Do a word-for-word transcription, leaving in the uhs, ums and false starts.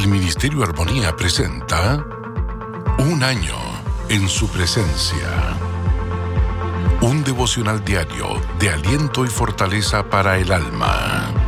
Ministerio Armonía presenta Un año en su presencia. Un devocional diario de aliento y fortaleza para el alma.